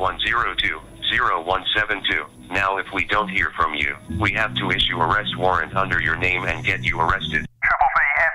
102-0172. Now if we don't hear from you, we have to issue arrest warrant under your name and get you arrested.